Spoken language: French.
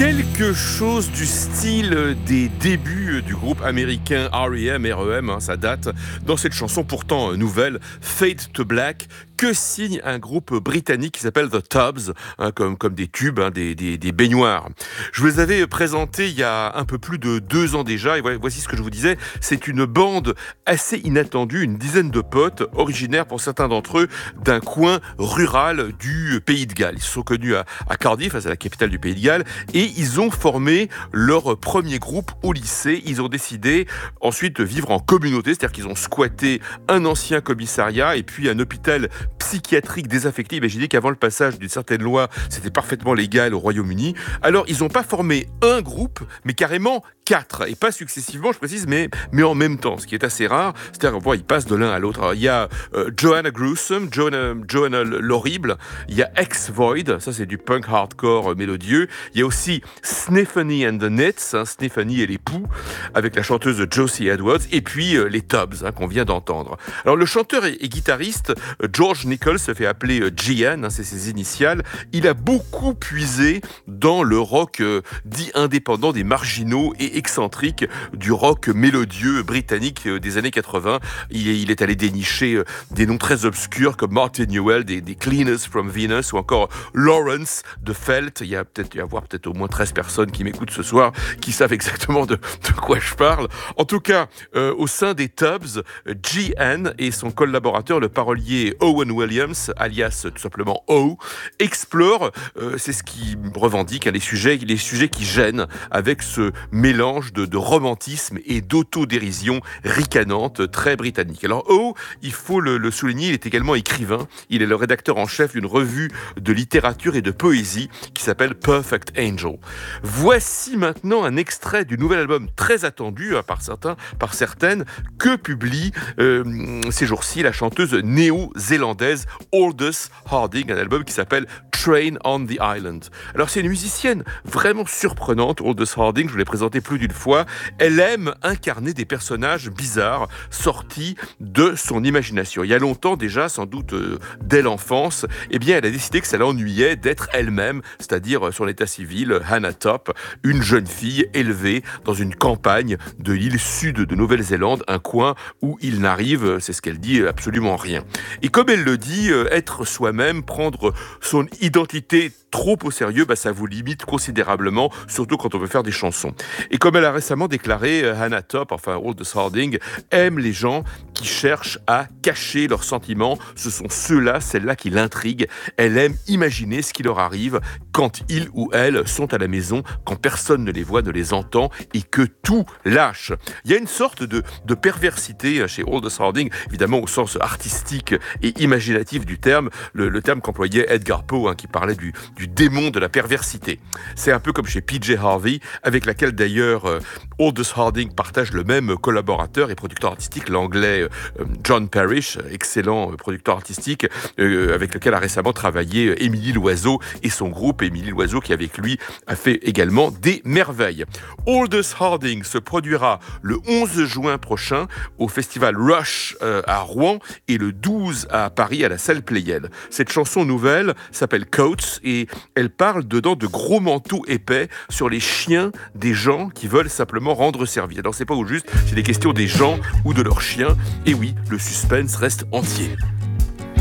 Quelque chose du style des débuts du groupe américain R.E.M., ça date, dans cette chanson pourtant nouvelle, Fade to Black, que signe un groupe britannique qui s'appelle The Tubs, comme des tubes, des baignoires. Je vous les avais présentés il y a un peu plus de 2 ans déjà, et voici ce que je vous disais, c'est une bande assez inattendue, une dizaine de potes, originaires pour certains d'entre eux d'un coin rural du Pays de Galles. Ils se sont connus à Cardiff, c'est la capitale du Pays de Galles, et ils ont formé leur premier groupe au lycée. Ils ont décidé ensuite de vivre en communauté, c'est-à-dire qu'ils ont squatté un ancien commissariat et puis un hôpital psychiatrique désaffecté. Imaginez qu'avant le passage d'une certaine loi, c'était parfaitement légal au Royaume-Uni. Alors, ils n'ont pas formé un groupe, mais carrément 4, et pas successivement, je précise, mais en même temps, ce qui est assez rare. C'est-à-dire qu'ils passent de l'un à l'autre. Alors, il y a Joanna Gruesome, Joanna l'Horrible, il y a Ex-Void, ça c'est du punk hardcore mélodieux. Il y a aussi Sniffany and the Nits, Sniffany et les Poux, avec la chanteuse Josie Edwards, et puis les Tubs, qu'on vient d'entendre. Alors, le chanteur et guitariste George Nichols se fait appeler GN, c'est ses initiales. Il a beaucoup puisé dans le rock dit indépendant des marginaux et excentrique du rock mélodieux britannique des années 80. Il est allé dénicher des noms très obscurs comme Martin Newell, des Cleaners from Venus, ou encore Lawrence de Felt. Il y a peut-être au moins 13 personnes qui m'écoutent ce soir qui savent exactement de quoi je parle. En tout cas, au sein des Tubs, GN et son collaborateur, le parolier Owen Williams, alias tout simplement O, explorent, c'est ce qu'il revendique, les sujets qui gênent, avec ce mélange de romantisme et d'autodérision ricanante très britannique. Alors O, il faut le souligner, il est également écrivain. Il est le rédacteur en chef d'une revue de littérature et de poésie qui s'appelle Perfect Angel. Voici maintenant un extrait du nouvel album très attendu par certaines, que publie ces jours-ci la chanteuse néo-zélandaise Aldous Harding, un album qui s'appelle Train on the Island. Alors c'est une musicienne vraiment surprenante, Aldous Harding, je vous l'ai présentée plus d'une fois. Elle aime incarner des personnages bizarres sortis de son imagination. Il y a longtemps déjà, sans doute dès l'enfance, elle a décidé que ça l'ennuyait d'être elle-même, c'est-à-dire son état civil, Hannah Top, une jeune fille élevée dans une campagne de l'île sud de Nouvelle-Zélande, un coin où il n'arrive, c'est ce qu'elle dit, absolument rien. Et comme elle le dit, être soi-même, prendre son identité trop au sérieux, ça vous limite considérablement, surtout quand on veut faire des chansons. Et comme elle a récemment déclaré, Hannah Top, Aldous Harding, aime les gens qui cherchent à cacher leurs sentiments. Ce sont celles-là qui l'intriguent. Elle aime imaginer ce qui leur arrive quand ils ou elles sont à la maison, quand personne ne les voit, ne les entend, et que tout lâche. Il y a une sorte de perversité chez Aldous Harding, évidemment au sens artistique et imaginatif du terme, le terme qu'employait Edgar Poe, qui parlait du démon de la perversité. C'est un peu comme chez PJ Harvey, avec laquelle d'ailleurs Aldous Harding partage le même collaborateur et producteur artistique, l'anglais John Parrish, excellent producteur artistique, avec lequel a récemment travaillé Émilie Loiseau et son groupe. Émilie Loiseau qui avec lui a fait également des merveilles. Aldous Harding se produira le 11 juin prochain au festival Rush à Rouen et le 12 à Paris à la salle Pléiade. Cette chanson nouvelle s'appelle Coats et elle parle dedans de gros manteaux épais sur les chiens des gens qui veulent simplement rendre service. Alors c'est pas au juste, c'est des questions des gens ou de leurs chiens. Et oui, le suspense reste entier.